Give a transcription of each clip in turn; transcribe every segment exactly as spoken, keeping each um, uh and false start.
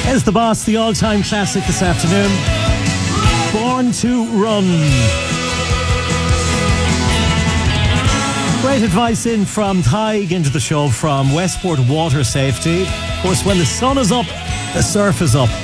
As the Boss, the all-time classic this afternoon. Born to Run. Great advice in from Tig into the show from Westport Water Safety. Of course, when the sun is up, the surf is up.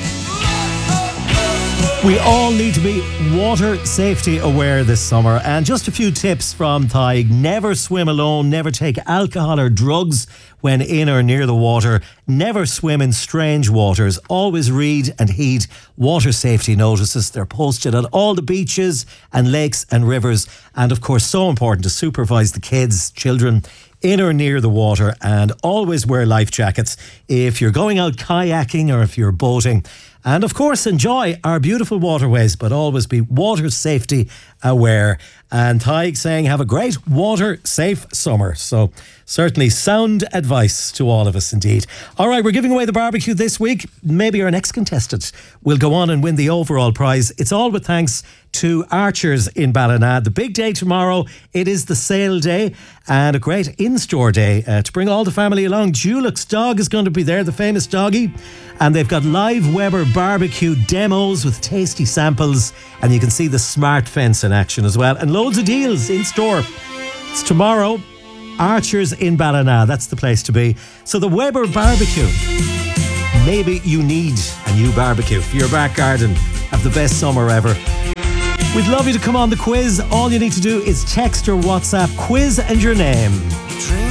We all need to be water safety aware this summer. And just a few tips from Tig. Never swim alone. Never take alcohol or drugs when in or near the water. Never swim in strange waters. Always read and heed water safety notices. They're posted at all the beaches and lakes and rivers. And of course, so important to supervise the kids, children in or near the water, and always wear life jackets if you're going out kayaking or if you're boating. And of course, enjoy our beautiful waterways, but always be water safety aware. And Tig saying, have a great water safe summer. So certainly sound advice to all of us indeed. All right, we're giving away the barbecue this week. Maybe our next contestant will go on and win the overall prize. It's all with thanks to Archers in Ballina. The big day tomorrow. It is the sale day and a great in-store day uh, to bring all the family along. Dulux Dog is going to be there, the famous doggy. And they've got live Weber barbecue demos with tasty samples. And you can see the smart fence in action as well. And loads of deals in store. It's tomorrow. Archers in Ballina. That's the place to be. So the Weber barbecue. Maybe you need a new barbecue for your back garden. Have the best summer ever. We'd love you to come on the quiz. All you need to do is text or WhatsApp quiz and your name.